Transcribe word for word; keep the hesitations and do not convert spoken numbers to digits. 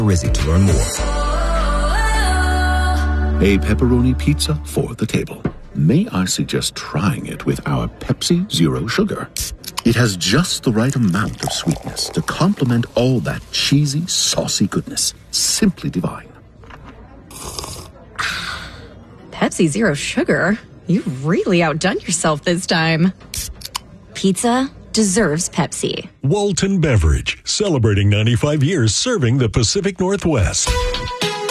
Rizzi to learn more. A pepperoni pizza for the table. May I suggest trying it with our Pepsi Zero Sugar? It has just the right amount of sweetness to complement all that cheesy, saucy goodness. Simply divine. Pepsi Zero Sugar? You've really outdone yourself this time. Pizza deserves Pepsi. Walton Beverage, celebrating ninety-five years serving the Pacific Northwest.